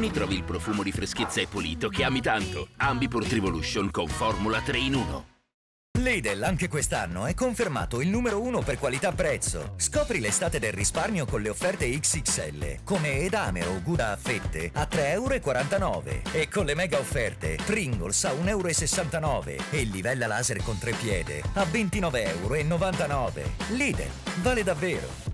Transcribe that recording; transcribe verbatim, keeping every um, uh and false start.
giorni trovi il profumo di freschezza e pulito che ami tanto. Ambipur Trivolution con formula tre in uno. Lidl anche quest'anno è confermato il numero uno per qualità-prezzo. Scopri l'estate del risparmio con le offerte X X L, come edame o Gouda a fette a tre e quarantanove euro e con le mega offerte Pringles a uno e sessantanove euro e livella laser con tre piede a ventinove e novantanove euro. Lidl, vale davvero!